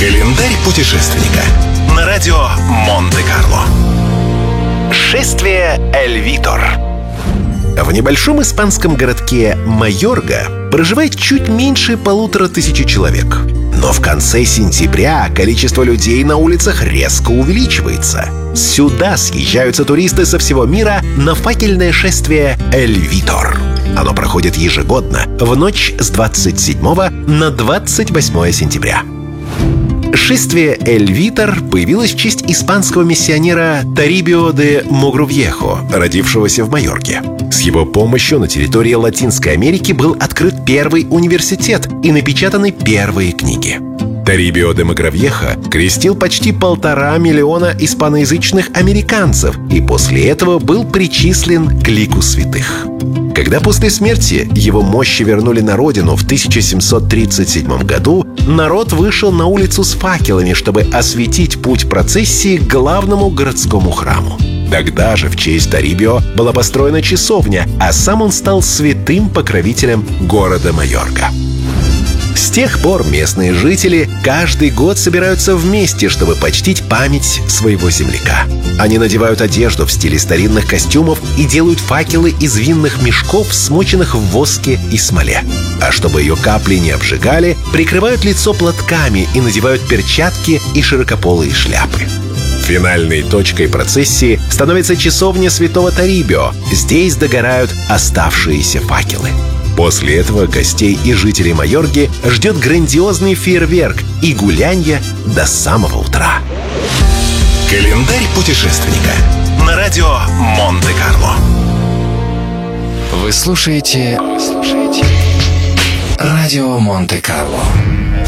Календарь путешественника на радио Монте-Карло. Шествие Эль-Витор. В небольшом испанском городке Майорга проживает чуть меньше 1500 человек. Но в конце сентября количество людей на улицах резко увеличивается. Сюда съезжаются туристы со всего мира на факельное шествие Эль-Витор. Оно проходит ежегодно в ночь с 27 на 28 сентября. Шествие Эль-Витор появилось в честь испанского миссионера Торибио де Могрувьехо, родившегося в Майорге. С его помощью на территории Латинской Америки был открыт первый университет и напечатаны первые книги. Торибио де Могрувьехо крестил почти 1,5 миллиона испаноязычных американцев и после этого был причислен к лику святых. Когда после смерти его мощи вернули на родину в 1737 году, народ вышел на улицу с факелами, чтобы осветить путь процессии к главному городскому храму. Тогда же в честь Торибио была построена часовня, а сам он стал святым покровителем города Майорга. С тех пор местные жители каждый год собираются вместе, чтобы почтить память своего земляка. Они надевают одежду в стиле старинных костюмов и делают факелы из винных мешков, смоченных в воске и смоле. А чтобы ее капли не обжигали, прикрывают лицо платками и надевают перчатки и широкополые шляпы. Финальной точкой процессии становится часовня святого Торибио. Здесь догорают оставшиеся факелы. После этого гостей и жителей Майорги ждет грандиозный фейерверк и гулянье до самого утра. Календарь путешественника на радио Монте-Карло. Вы слушаете радио Монте-Карло.